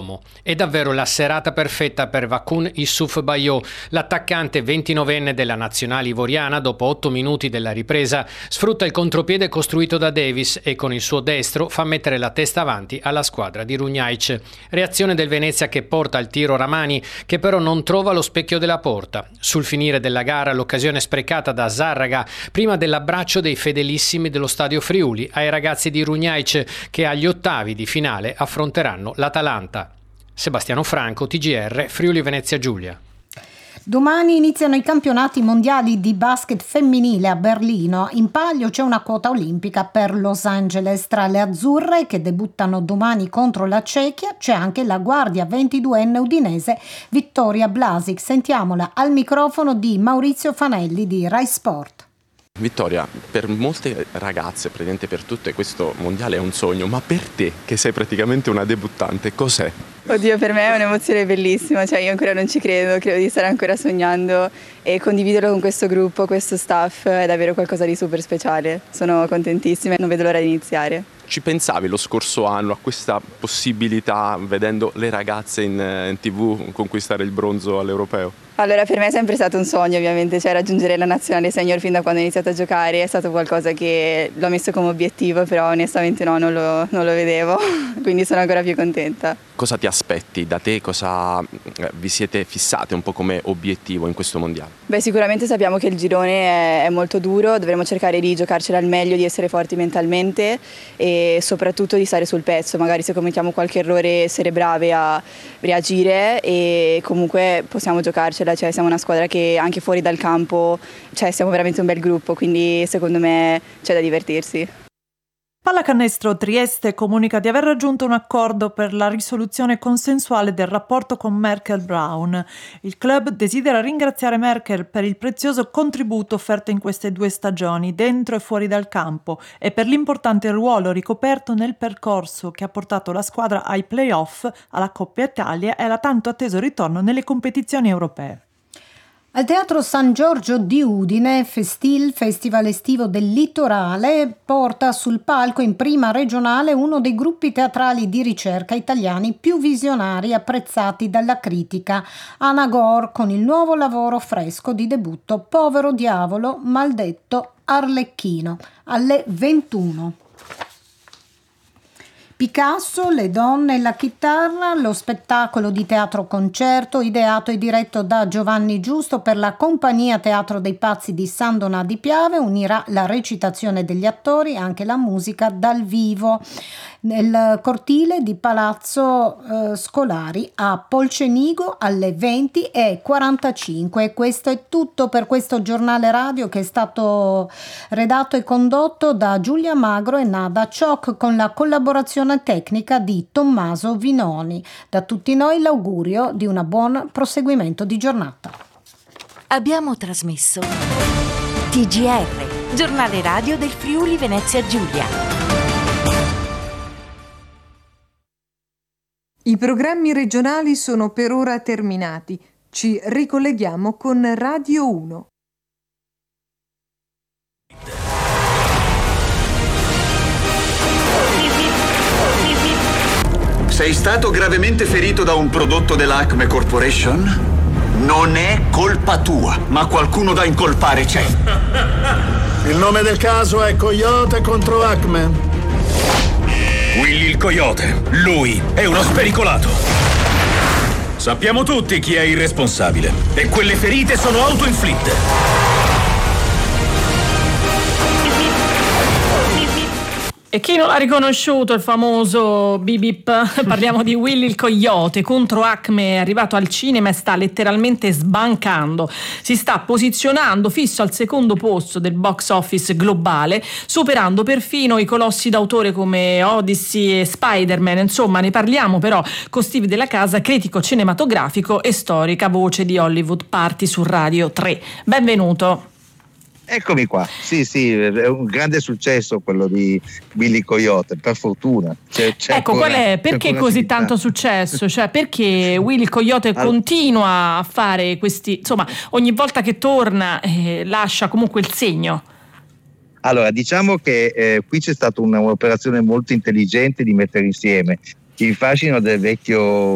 uomo. È davvero la serata perfetta per Wakun Issouf Bayo, l'attaccante 29enne della nazionale ivoriana. Dopo 8 minuti della ripresa sfrutta il contropiede costruito da Davis e con il suo destro fa mettere la testa avanti alla squadra di Runjaic. Reazione del Venezia che porta al tiro Ramani, che però non trova lo specchio della porta. Sul finire della gara l'occasione sprecata da Zarraga prima dell'abbraccio dei fedelissimi dello stadio Friuli ai ragazzi di Runjaic, che agli ottavi di finale affronteranno l'Atalanta. Sebastiano Franco, TGR, Friuli Venezia Giulia. Domani iniziano i campionati mondiali di basket femminile a Berlino. In palio c'è una quota olimpica per Los Angeles. Tra le azzurre, che debuttano domani contro la Cechia, c'è anche la guardia 22enne udinese Vittoria Blasic. Sentiamola al microfono di Maurizio Fanelli di Rai Sport. Vittoria, per molte ragazze, praticamente per tutte, questo mondiale è un sogno, ma per te, che sei praticamente una debuttante, cos'è? Oddio, per me è un'emozione bellissima, cioè io ancora non ci credo di stare ancora sognando, e condividerlo con questo gruppo, questo staff, è davvero qualcosa di super speciale. Sono contentissima e non vedo l'ora di iniziare. Ci pensavi lo scorso anno a questa possibilità, vedendo le ragazze in TV conquistare il bronzo all'Europeo? Allora, per me è sempre stato un sogno, ovviamente, cioè raggiungere la nazionale senior fin da quando ho iniziato a giocare. È stato qualcosa che l'ho messo come obiettivo, però onestamente no, non lo vedevo, quindi sono ancora più contenta. Cosa ti aspetti da te? Cosa vi siete fissate un po' come obiettivo in questo mondiale? Beh, sicuramente sappiamo che il girone è molto duro, dovremo cercare di giocarcela al meglio, di essere forti mentalmente e soprattutto di stare sul pezzo. Magari se commettiamo qualche errore essere brave a reagire, e comunque possiamo giocarcela, cioè siamo una squadra che anche fuori dal campo, cioè siamo veramente un bel gruppo, quindi secondo me c'è da divertirsi. Pallacanestro Trieste comunica di aver raggiunto un accordo per la risoluzione consensuale del rapporto con Merkel Brown. Il club desidera ringraziare Merkel per il prezioso contributo offerto in queste 2 stagioni, dentro e fuori dal campo, e per l'importante ruolo ricoperto nel percorso che ha portato la squadra ai play-off, alla Coppa Italia e alla tanto atteso ritorno nelle competizioni europee. Al Teatro San Giorgio di Udine, Festil, Festival estivo del litorale, porta sul palco in prima regionale uno dei gruppi teatrali di ricerca italiani più visionari e apprezzati dalla critica, Anagor, con il nuovo lavoro fresco di debutto Povero Diavolo, Maldetto Arlecchino, alle 21. Picasso, le donne e la chitarra, lo spettacolo di teatro concerto ideato e diretto da Giovanni Giusto per la compagnia Teatro dei Pazzi di San Donà di Piave unirà la recitazione degli attori e anche la musica dal vivo nel cortile di Palazzo Scolari a Polcenigo alle 20:45. E questo è tutto per questo giornale radio, che è stato redatto e condotto da Giulia Magro e Nada Ciocc con la collaborazione tecnica di Tommaso Vinoni. Da tutti noi l'augurio di un buon proseguimento di giornata. Abbiamo trasmesso TGR, giornale radio del Friuli Venezia Giulia. I programmi regionali sono per ora terminati. Ci ricolleghiamo con Radio 1. Sei stato gravemente ferito da un prodotto dell'Acme Corporation? Non è colpa tua, ma qualcuno da incolpare c'è. Il nome del caso è Coyote contro Acme. Willy il Coyote. Lui è uno spericolato. Sappiamo tutti chi è il responsabile. E quelle ferite sono autoinflitte. E chi non ha riconosciuto il famoso bip? Parliamo di Willy il Coyote contro Acme, è arrivato al cinema e sta letteralmente sbancando. Si sta posizionando fisso al secondo posto del box office globale, superando perfino i colossi d'autore come Odyssey e Spider-Man. Insomma, ne parliamo però con Steve Della Casa, critico cinematografico e storica voce di Hollywood Party su Radio 3. Benvenuto. Eccomi qua, sì, è un grande successo quello di Willy Coyote, per fortuna. C'è ecco, ancora, qual è? Perché così tanto successo? Cioè, perché Willy Coyote continua a fare questi, insomma, ogni volta che torna lascia comunque il segno? Allora, diciamo che qui c'è stata un'operazione molto intelligente di mettere insieme il fascino del vecchio